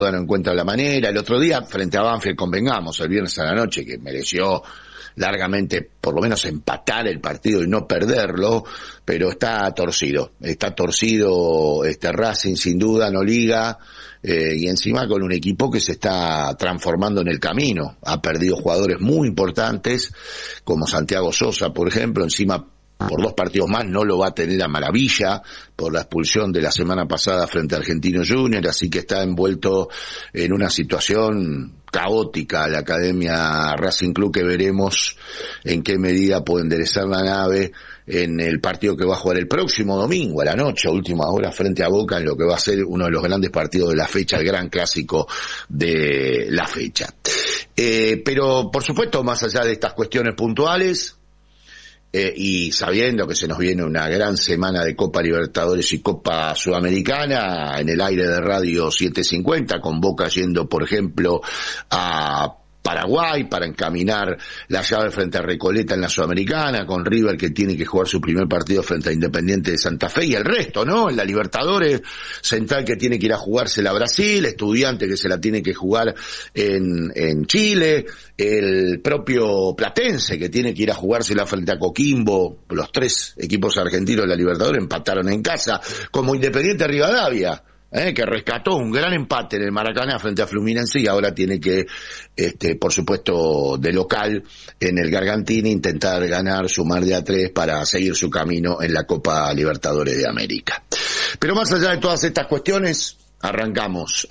no encuentra la manera. El otro día, frente a Banfield, convengamos, el viernes a la noche, que mereció largamente por lo menos empatar el partido y no perderlo, pero está torcido Racing, sin duda, no liga, y encima con un equipo que se está transformando en el camino. Ha perdido jugadores muy importantes, como Santiago Sosa, por ejemplo, encima por 2 partidos más no lo va a tener a Maravilla por la expulsión de la semana pasada frente a Argentino Junior, así que está envuelto en una situación caótica la Academia Racing Club, que veremos en qué medida puede enderezar la nave en el partido que va a jugar el próximo domingo a la noche, a última hora, frente a Boca, en lo que va a ser uno de los grandes partidos de la fecha, el gran clásico de la fecha. Pero por supuesto, más allá de estas cuestiones puntuales, y sabiendo que se nos viene una gran semana de Copa Libertadores y Copa Sudamericana, en el aire de Radio 750, con Boca yendo, por ejemplo, a Paraguay para encaminar la llave frente a Recoleta en la Sudamericana, con River que tiene que jugar su primer partido frente a Independiente de Santa Fe, y el resto, ¿no? En la Libertadores, Central que tiene que ir a jugársela a Brasil, Estudiante que se la tiene que jugar en Chile, el propio Platense que tiene que ir a jugársela frente a Coquimbo. Los 3 equipos argentinos de la Libertadores empataron en casa, como Independiente Rivadavia, que rescató un gran empate en el Maracaná frente a Fluminense, y ahora tiene que, por supuesto, de local en el Gargantini, intentar ganar, sumar de a 3 para seguir su camino en la Copa Libertadores de América. Pero más allá de todas estas cuestiones, arrancamos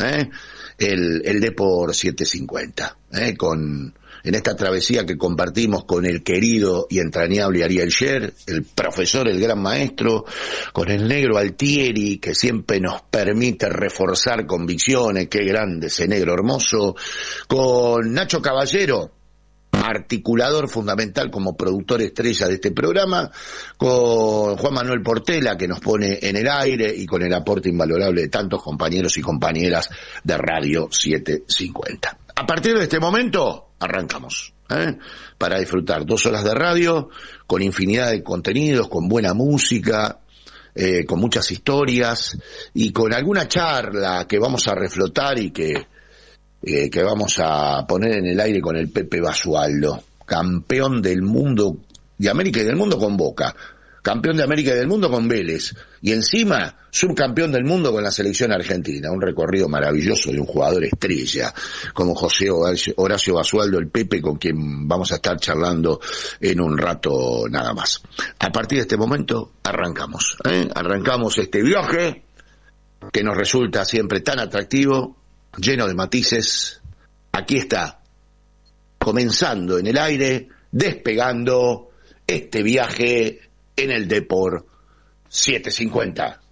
el Depor 750, en esta travesía que compartimos con el querido y entrañable Ariel Sher, el profesor, el gran maestro, con el negro Altieri, que siempre nos permite reforzar convicciones, qué grande ese negro hermoso, con Nacho Caballero, articulador fundamental como productor estrella de este programa, con Juan Manuel Portela, que nos pone en el aire, y con el aporte invalorable de tantos compañeros y compañeras de Radio 750. A partir de este momento, arrancamos, para disfrutar 2 horas de radio, con infinidad de contenidos, con buena música, con muchas historias, y con alguna charla que vamos a reflotar y que vamos a poner en el aire con el Pepe Basualdo, campeón del mundo de América y del mundo con Boca, campeón de América y del mundo con Vélez, y encima subcampeón del mundo con la selección argentina. Un recorrido maravilloso de un jugador estrella como José Horacio Basualdo, el Pepe, con quien vamos a estar charlando en un rato nada más. A partir de este momento arrancamos este viaje que nos resulta siempre tan atractivo, lleno de matices. Aquí está, comenzando en el aire, despegando este viaje en el Depor 750.